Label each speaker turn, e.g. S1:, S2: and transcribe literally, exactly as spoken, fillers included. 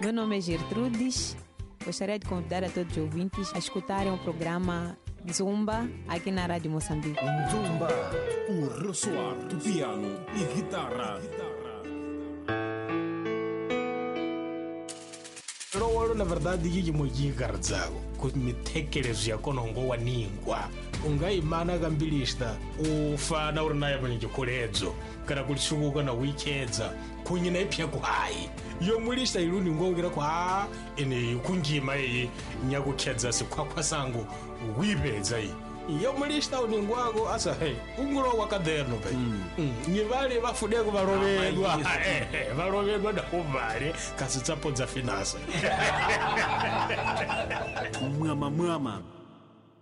S1: Meu nome é Gertrudes. Gostaria de convidar a todos os ouvintes a escutarem o programa Zumba aqui na Rádio Moçambique.
S2: Zumba, o ressoar do piano e guitarra.
S3: Rowolo na verdade yiki mojigarzago kumitekerezo yako nongo waningwa ungaimana kambilista ufana urinaye panijikoledzo kana kulisukuka na wikedza kunyina ipya kuhayi yomulista iluni ngongera kwa ene kunjima iyi nyakukedza sikwakwa sangu wibedza iyi yomulista uningwako asa he ungulo wakaderno pe nyivale bafudeko barovedwa eh barovedwa ndakuvale kasi tsapo dza finasa
S2: mwama mwama